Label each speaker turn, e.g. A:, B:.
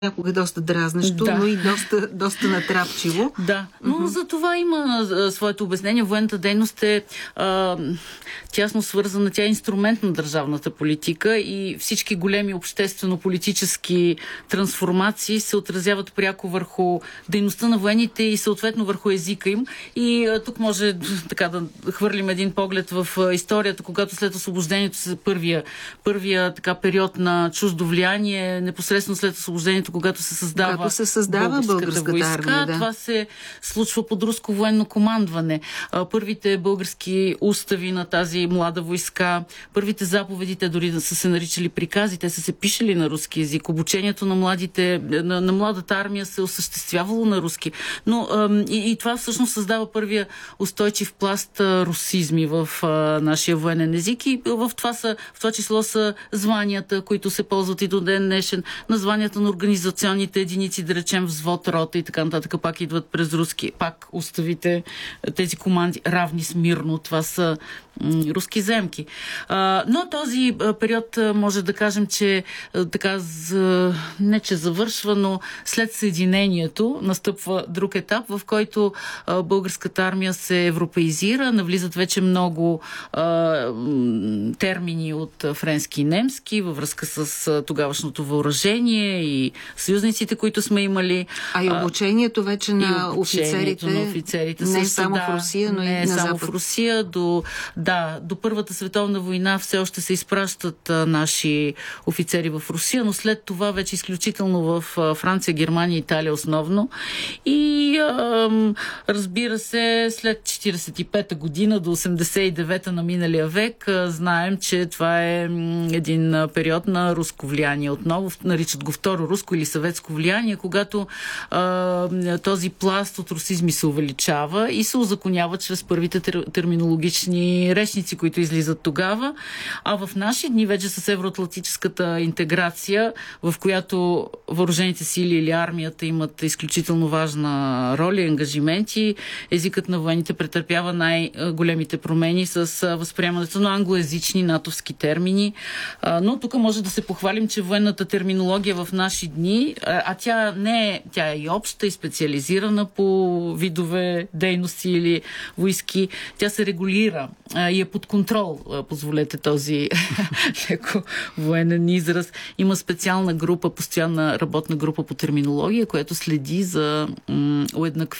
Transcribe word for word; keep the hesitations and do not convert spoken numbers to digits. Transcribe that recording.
A: някога доста дразнещо, да. но и доста, доста натрапчиво.
B: Да, но uh-huh. за това има а, своето обяснение. Военната дейност е а, тясно свързана, тя е инструмент на държавната политика и всички големи обществено-политически трансформации се отразяват пряко върху дейността на военните и съответно върху езика им. И а, тук може така да хвърлим един поглед в а, историята, когато след освобождението се първия, първия така период на чуждо влияние, непосредствено след освобождението, когато се създава,
A: когато се създава българската, българската
B: войска,
A: армия. Да.
B: Това се случва под руско военно командване. Първите български устави на тази млада войска, първите заповеди, те дори да са се наричали прикази, те са се пишели на руски език. Обучението на младите, на, на младата армия се осъществявало на руски. Но и, и това всъщност създава първия устойчив пласт русизми в а, нашия военен език и в това, са, в това число са званията, които се ползват и до ден днешен, названията на организационните единици, да речем взвод, рота и така нататък, пак идват през руски. Пак уставите, тези команди равни с мирно, това са м, руски земки. А, но този а, период а, може да кажем, че а, така за, не че завършва, но след съединението настъпва друг етап, в който а, българската армия се европеизира, навлизат вече много а, м, термини от френски и немски във връзка с а, тогавашното въоръжение и съюзниците, които сме имали.
A: А и обучението вече на офицерите,
B: на офицерите
A: не
B: също,
A: само
B: да,
A: в Русия, но
B: не
A: и на
B: само
A: Запад.
B: в Русия. До, да, до Първата световна война все още се изпращат а, наши офицери в Русия, но след това вече изключително в а, Франция, Германия, Италия основно. И а, разбира се, след четиридесет и пета година до осемдесет и девета на миналия век а, знаем, че това е м, един а, период на руско влияние отново. Наричат го второ руско или съветско влияние, когато а, този пласт от русизми се увеличава и се узаконява чрез първите тер, терминологични речници, които излизат тогава. А в наши дни вече с евроатлантическата интеграция, в която въоръжените сили или армията имат изключително важна роля и ангажименти, езикът на военните претърпява най-големите промени с възприемането на англоязични натовски термини. А, но тук може да се похвалим, че военната терминология в наши дни, а, а тя не е, тя е и обща, и специализирана по видове дейности или войски. Тя се регулира а, и е под контрол, а, позволете този леко военен израз. Има специална група, постоянна работна група по терминология, която следи за м- уеднаквяване